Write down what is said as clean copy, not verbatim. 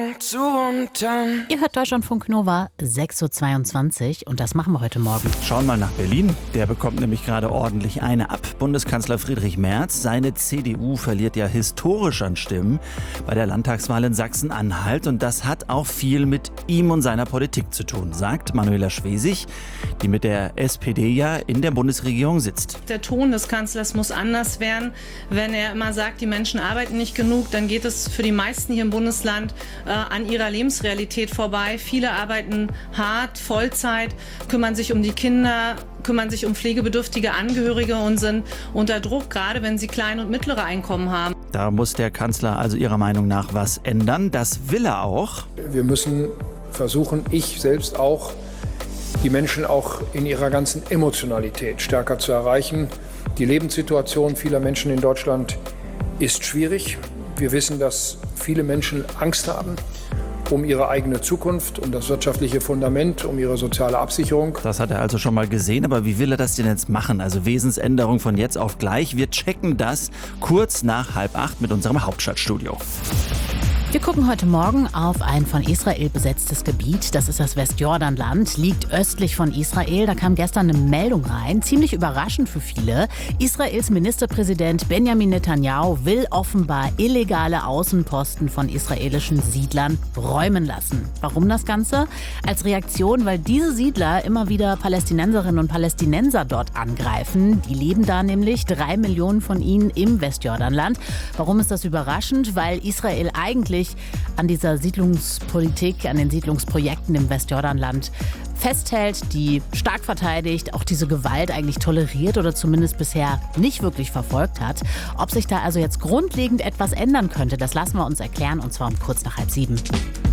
Ihr hört Deutschlandfunk Nova 6.22 Uhr und das machen wir heute Morgen. Schauen mal nach Berlin. Der bekommt nämlich gerade ordentlich eine ab. Bundeskanzler Friedrich Merz, seine CDU verliert ja historisch an Stimmen bei der Landtagswahl in Sachsen-Anhalt. Und das hat auch viel mit ihm und seiner Politik zu tun, sagt Manuela Schwesig, die mit der SPD ja in der Bundesregierung sitzt. Der Ton des Kanzlers muss anders werden. Wenn er immer sagt, die Menschen arbeiten nicht genug, dann geht es für die meisten hier im Bundesland an ihrer Lebensrealität vorbei. Viele arbeiten hart, Vollzeit, kümmern sich um die Kinder, kümmern sich um pflegebedürftige Angehörige und sind unter Druck, gerade wenn sie kleine und mittlere Einkommen haben. Da muss der Kanzler also ihrer Meinung nach was ändern. Das will er auch. Wir müssen versuchen, ich selbst auch, die Menschen auch in ihrer ganzen Emotionalität stärker zu erreichen. Die Lebenssituation vieler Menschen in Deutschland ist schwierig. Wir wissen, dass viele Menschen Angst haben um ihre eigene Zukunft, um das wirtschaftliche Fundament, um ihre soziale Absicherung. Das hat er also schon mal gesehen, aber wie will er das denn jetzt machen? Also Wesensänderung von jetzt auf gleich. Wir checken das kurz nach 7:30 mit unserem Hauptstadtstudio. Wir gucken heute Morgen auf ein von Israel besetztes Gebiet. Das ist das Westjordanland, liegt östlich von Israel. Da kam gestern eine Meldung rein, ziemlich überraschend für viele. Israels Ministerpräsident Benjamin Netanyahu will offenbar illegale Außenposten von israelischen Siedlern räumen lassen. Warum das Ganze? Als Reaktion, weil diese Siedler immer wieder Palästinenserinnen und Palästinenser dort angreifen. Die leben da nämlich, 3 Millionen von ihnen im Westjordanland. Warum ist das überraschend? Weil Israel eigentlich an dieser Siedlungspolitik, an den Siedlungsprojekten im Westjordanland festhält, die stark verteidigt, auch diese Gewalt eigentlich toleriert oder zumindest bisher nicht wirklich verfolgt hat. Ob sich da also jetzt grundlegend etwas ändern könnte, das lassen wir uns erklären und zwar um kurz nach 6:30.